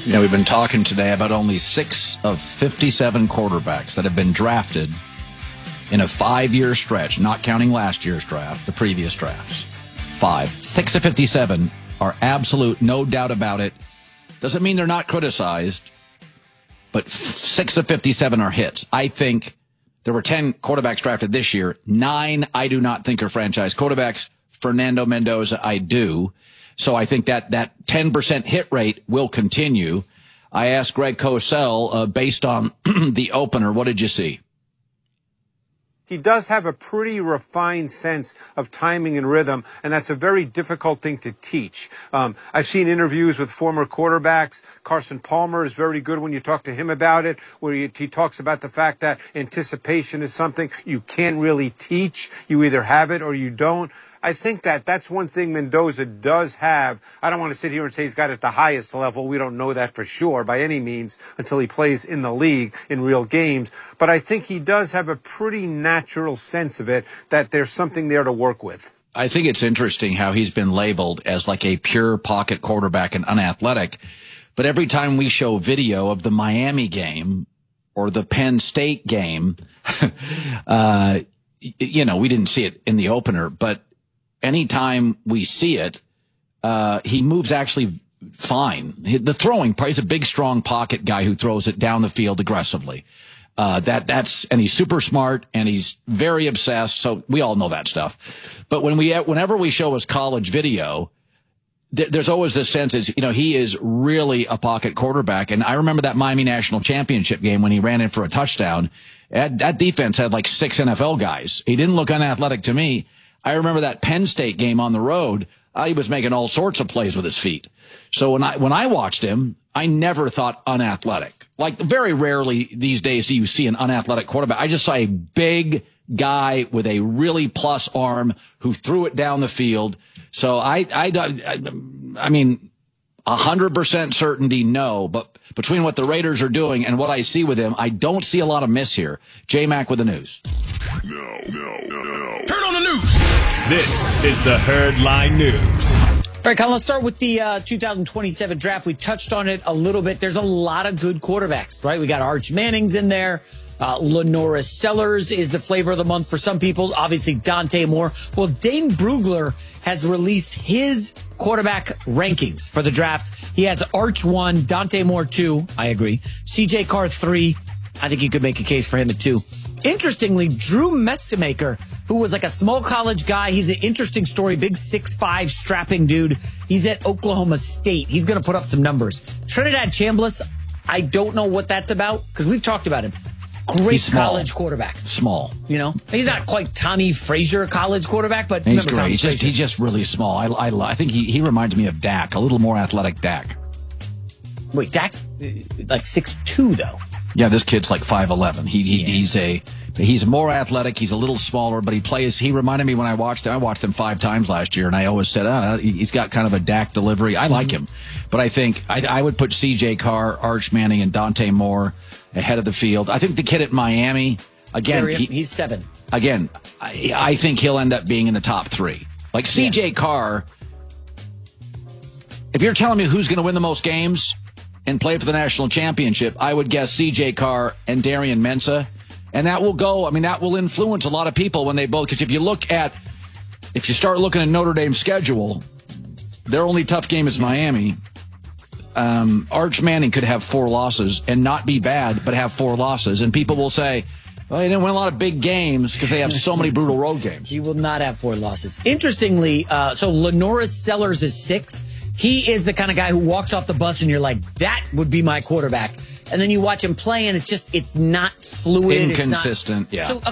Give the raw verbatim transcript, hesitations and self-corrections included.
You know, we've been talking today about only six of fifty-seven quarterbacks that have been drafted in a five-year stretch, not counting last year's draft, the previous drafts. Five. Six of fifty-seven are absolute, no doubt about it. Doesn't mean they're not criticized, but six of fifty-seven are hits. I think there were ten quarterbacks drafted this year. Nine I do not think are franchise quarterbacks. Fernando Mendoza, I do. So I think that that ten percent hit rate will continue. I asked Greg Cosell, uh, based on the opener, what did you see? He does have a pretty refined sense of timing and rhythm, and that's a very difficult thing to teach. Um, I've seen interviews with former quarterbacks. Carson Palmer is very good when you talk to him about it, where he, he talks about the fact that anticipation is something you can't really teach. You either have it or you don't. I think that that's one thing Mendoza does have. I don't want to sit here and say he's got it at the highest level. We don't know that for sure by any means until he plays in the league in real games. But I think he does have a pretty natural sense of it, that there's something there to work with. I think it's interesting how he's been labeled as like a pure pocket quarterback and unathletic. But every time we show video of the Miami game or the Penn State game, uh, you know, we didn't see it in the opener, but anytime we see it, uh, he moves actually fine. The throwing part, he's a big, strong pocket guy who throws it down the field aggressively. Uh, that, that's, and he's super smart and he's very obsessed. So we all know that stuff. But when we, whenever we show his college video, th- there's always this sense is, you know, he is really a pocket quarterback. And I remember that Miami National Championship game when he ran in for a touchdown. That, that defense had like six N F L guys. He didn't look unathletic to me. I remember that Penn State game on the road. Uh, he was making all sorts of plays with his feet. So when I, when I watched him, I never thought unathletic. Like very rarely these days do you see an unathletic quarterback. I just saw a big guy with a really plus arm who threw it down the field. So I, I, I, I mean, a hundred percent certainty, no, but between what the Raiders are doing and what I see with him, I don't see a lot of miss here. J-Mac with the news. No, no, no, no. Turn on the news. This is the Herd Line News. All right, Colin, let's start with the uh, two thousand twenty-seven draft. We touched on it a little bit. There's a lot of good quarterbacks, right? We got Arch Manning's in there. Uh, Lenora Sellers is the flavor of the month for some people. Obviously, Dante Moore. Well, Dane Brugler has released his quarterback rankings for the draft. He has Arch one, Dante Moore two. I agree. C J Carr three. I think you could make a case for him at two. Interestingly, Drew Mestemaker, who was like a small college guy. He's an interesting story. Big six five strapping dude. He's at Oklahoma State. He's going to put up some numbers. Trinidad Chambliss, I don't know what that's about because we've talked about him. Great college quarterback. Small. You know, he's not quite Tommy Frazier college quarterback, but he's remember great. Tommy He's just, he's just really small. I, I, I think he, he reminds me of Dak, a little more athletic Dak. Wait, Dak's like six two, though. Yeah, this kid's like five eleven. He, he yeah. he's a he's more athletic. He's a little smaller, but he plays. He reminded me when I watched him. I watched him five times last year, and I always said, oh, he's got kind of a Dak delivery. I like him, but I think I, I would put C J Carr, Arch Manning, and Dante Moore ahead of the field. I think the kid at Miami again. He, he, he's seven. Again, I, I think he'll end up being in the top three. Like C J yeah. Carr. If you're telling me who's going to win the most games and play for the national championship, I would guess C J Carr and Darian Mensah. And that will go, I mean, that will influence a lot of people when they both, because if you look at, if you start looking at Notre Dame's schedule, their only tough game is Miami. Um, Arch Manning could have four losses and not be bad, but have four losses. And people will say, well, they didn't win a lot of big games because they have so many brutal road games. He will not have four losses. Interestingly, uh, so Lenora Sellers is six. He is the kind of guy who walks off the bus and you're like, that would be my quarterback. And then you watch him play and it's just, it's not fluid. Inconsistent, It's not, yeah. So